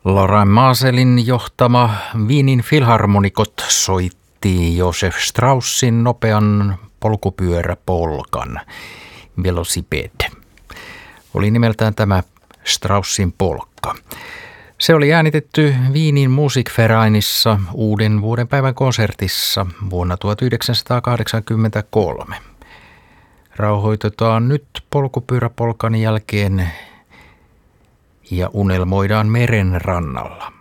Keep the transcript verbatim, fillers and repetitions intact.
Laurent Maselin johtama Wienin Philharmonikot soitti Josef Straussin nopean polkupyöräpolkan Velocipede. Oli nimeltään tämä Straussin polkka. Se oli äänitetty Wienin Musikvereinissa uuden vuodenpäivän konsertissa vuonna tuhatyhdeksänsataakahdeksankymmentäkolme. Rauhoitetaan nyt polkupyöräpolkan jälkeen ja unelmoidaan meren rannalla.